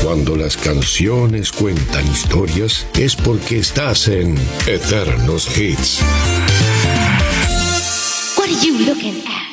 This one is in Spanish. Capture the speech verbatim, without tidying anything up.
Cuando las canciones cuentan historias, es porque estás en Eternos Hits. What are you looking at?